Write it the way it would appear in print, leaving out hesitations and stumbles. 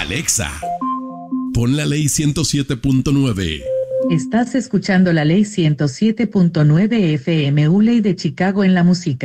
Alexa, pon la ley 107.9. Estás escuchando la ley 107.9 FM Uley de Chicago en la música.